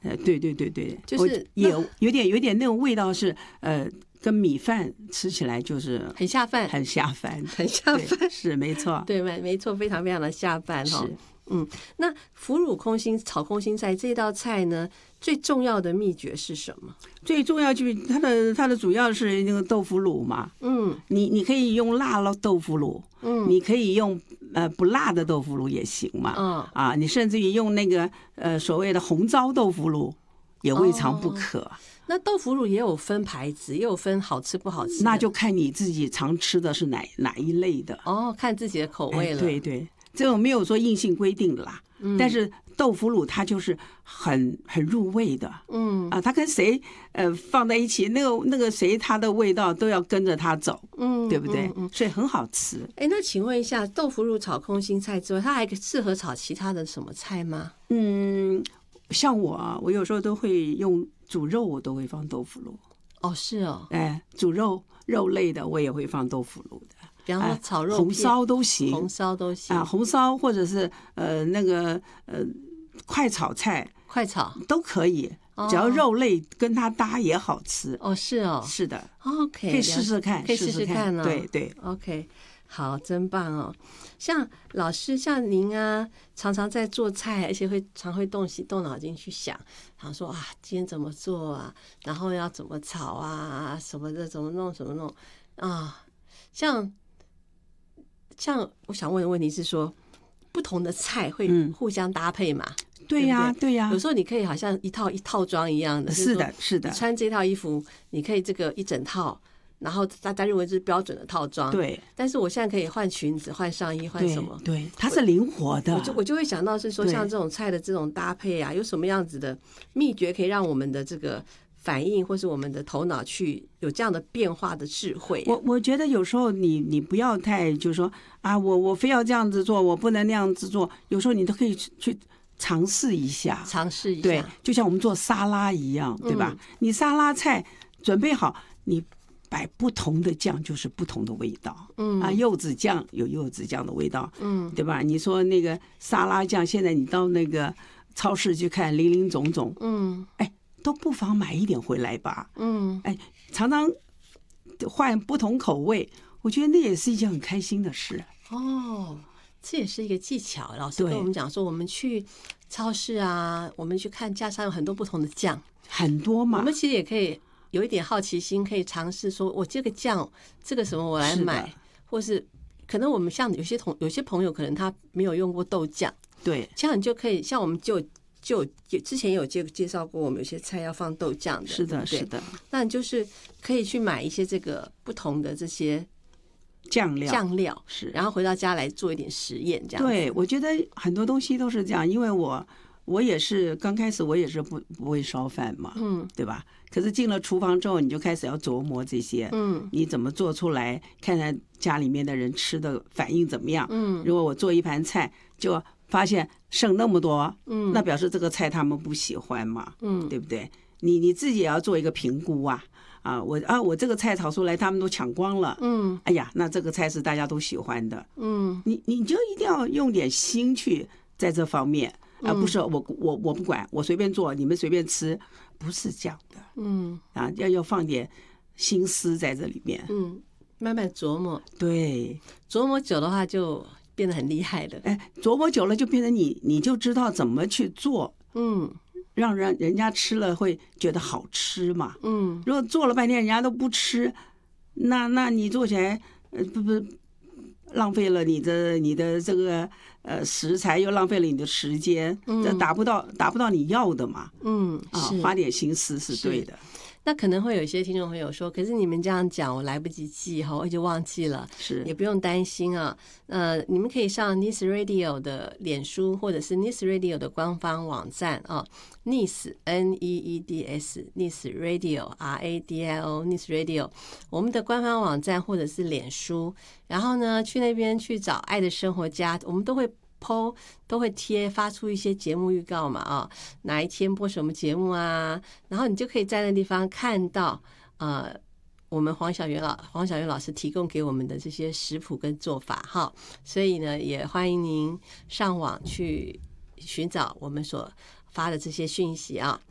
对对对对， 就是有点那种味道是跟米饭吃起来就是很下饭， 很下饭， 很下饭， 是没错， 对，没错，非常非常的下饭哈。 是。 那腐乳炒空心菜这道菜呢，最重要的秘诀是什么？ 最重要就是它的主要是那个豆腐乳嘛。你可以用辣了豆腐乳，你可以用不辣的豆腐乳也行嘛。你甚至于用那个所谓的红糟豆腐乳也未尝不可。 那豆腐乳也有分牌子，也有分好吃不好吃的， 那就看你自己常吃的是哪一类的看自己的口味了。 对对，这种没有说硬性规定的啦。但是豆腐乳它就是很入味的。它跟谁放在一起，那个谁它的味道都要跟着它走。对不对？所以很好吃。 那请问一下，豆腐乳炒空心菜之外，它还适合炒其他的什么菜吗？ 像我有时候都会用煮肉，我都会放豆腐乳。 是哦。 煮肉类的我也会放豆腐乳的。 比方说炒肉片， 红烧都行，红烧或者是那个快炒菜， 快炒都可以，只要肉类跟它搭也好吃。 是哦， 是的。 OK， 可以试试看， 可以试试看哦。 对对 ，OK， 好，真棒哦。像老师，像您啊，常常在做菜，而且常会动脑筋去想说今天怎么做啊，然后要怎么炒啊，什么的，怎么弄像我想问的问题是说，不同的菜会互相搭配嘛？ 对呀，对呀。 有时候你可以好像一套装一样的， 是的，是的。 穿这套衣服，你可以这个一整套，然后大家认为这是标准的套装。 对。 但是我现在可以换裙子、换上衣、换什么？ 对，它是灵活的。 我就会想到是说，像这种菜的这种搭配啊，有什么样子的秘诀可以让我们的这个反应或是我们的头脑去有这样的变化的智慧。 我觉得有时候你不要太就是说我非要这样子做，我不能那样子做。有时候你都可以去尝试一下，对，就像我们做沙拉一样，对吧？你沙拉菜准备好，你摆不同的酱就是不同的味道。柚子酱有柚子酱的味道，对吧？你说那个沙拉酱，现在你到那个超市去看，林林总总，都不妨买一点回来吧。常常换不同口味，我觉得那也是一件很开心的事。 这也是一个技巧。老师跟我们讲说，我们去超市啊，我们去看架上有很多不同的酱， 很多嘛。 我们其实也可以有一点好奇心，可以尝试说，我这个酱，这个什么我来买，或是可能我们像有些朋友可能他没有用过豆酱， 对， 这样你就可以像我们就之前有介绍过，我们有些菜要放豆酱的， 是的， 对对是的。 那你就是可以去买一些这个不同的这些酱料是，然后回到家来做一点实验，这样子。 对，我觉得很多东西都是这样，因为我也是刚开始我也是不会烧饭嘛，对吧？可是进了厨房之后，你就开始要琢磨这些，你怎么做出来，看看家里面的人吃的反应怎么样。如果我做一盘菜就发现剩那么多，那表示这个菜他们不喜欢嘛，对不对？你自己也要做一个评估啊。我这个菜炒出来他们都抢光了，哎呀，那这个菜是大家都喜欢的，你就一定要用点心去在这方面，不是我不管，我随便做，你们随便吃，不是这样的，要放点心思在这里面， 慢慢琢磨， 对， 琢磨久的话就变得很厉害了， 琢磨久了就变成你就知道怎么去做，让人家吃了会觉得好吃嘛。如果做了半天人家都不吃，那你做起来不浪费了你的这个食材，又浪费了你的时间，这达不到你要的嘛。花点心思是对的。 那可能会有一些听众朋友说，可是你们这样讲我来不及记我就忘记了， 是也不用担心啊。你们可以上 Nice Radio 的脸书或者是 Nice Radio 的官方网站啊，Nice NEEDS Nice Radio RADIO Nice Radio 我们的官方网站或者是脸书，然后呢去那边去找爱的生活家，我们都会发出一些节目预告嘛，哪一天播什么节目啊，然后你就可以在那地方看到我们黄小媛老师提供给我们的这些食谱跟做法所以呢也欢迎您上网去寻找我们所发的这些讯息啊。